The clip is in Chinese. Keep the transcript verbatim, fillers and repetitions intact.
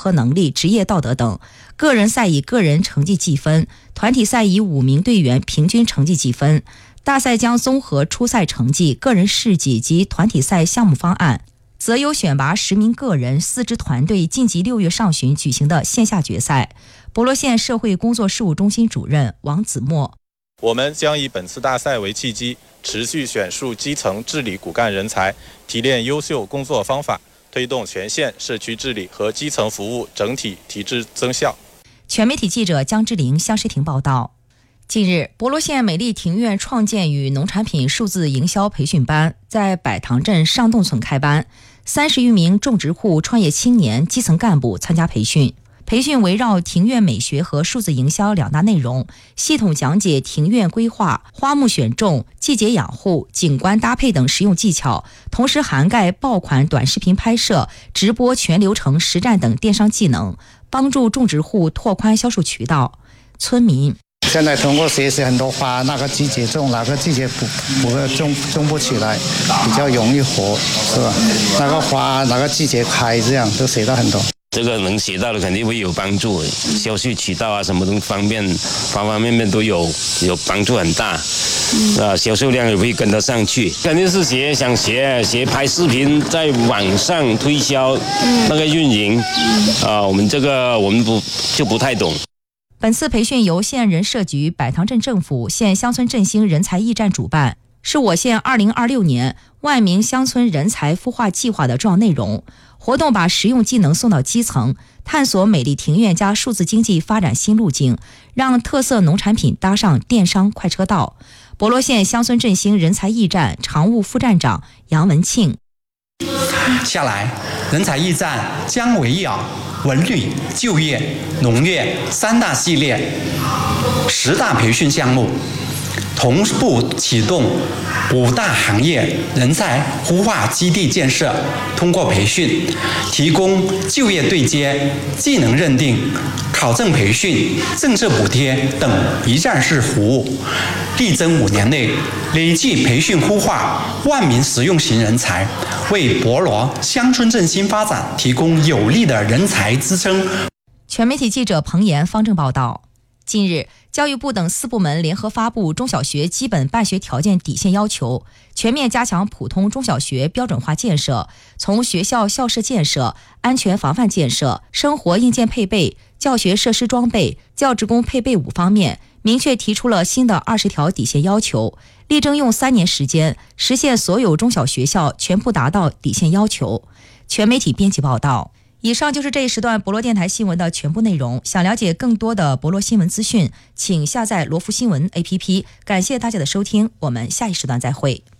合能力、职业道德等。个人赛以个人成绩计分，团体赛以五名队员平均成绩计分。大赛将综合初赛成绩、个人事迹及团体赛项目方案，择优选拔十名个人、四支团队晋级六月上旬举行的线下决赛。博罗县社会工作事务中心主任王子墨： 我们将以本次大赛为契机，持续选树基层治理骨干人才，提炼优秀工作方法，推动全县社区治理和基层服务整体提质增效。 全媒体记者江之玲、香诗婷报道。近日，博罗县美丽庭院创建与农产品数字营销培训班在百塘镇上洞村开班，三十余名种植户创业青年、基层干部参加培训。培训围绕庭院美学和数字营销两大内容，系统讲解庭院规划、花木选种、季节养护、景观搭配等实用技巧，同时涵盖爆款短视频拍摄、直播全流程实战等电商技能，帮助种植户拓宽销售渠道。村民： 现在通过学习很多花，哪个季节种，哪个季节不不会种种不起来，比较容易活，是吧？那个花哪个季节开，这样都学到很多。 这个能学到的肯定会有帮助，销售渠道啊，什么东方面方方面面都有有帮助很大，啊，销售量也会跟得上去。肯定是学想学学拍视频，在网上推销那个运营，啊，我们这个我们不就不太懂。 本次培训由县人社局、百塘镇政府、县乡村振兴人才驿站主办，是我县二零二六年万名乡村人才孵化计划的重要内容。活动把实用技能送到基层，探索美丽庭院加数字经济发展新路径，让特色农产品搭上电商快车道。博罗县乡村振兴人才驿站常务副站长杨文庆： 下来，人才驿站将围绕文旅、就业、农业三大系列十大培训项目，同步启动五大行业人才孵化基地建设，通过培训提供就业对接、技能认定、考证培训、政策补贴等一站式服务，力争五年内累计培训孵化万名实用型人才，为博罗乡村振兴发展提供有力的人才支撑。 全媒体记者彭岩、方正报道。近日，教育部等四部门联合发布中小学基本办学条件底线要求，全面加强普通中小学标准化建设，从学校校舍建设、安全防范建设、生活硬件配备、教学设施装备、教职工配备五方面，明确提出了新的二十条底线要求，力争用三年时间实现所有中小学校全部达到底线要求。全媒体编辑报道。以上就是这一时段博罗电台新闻的全部内容。想了解更多的博罗新闻资讯，请下载罗福新闻 A P P。感谢大家的收听，我们下一时段再会。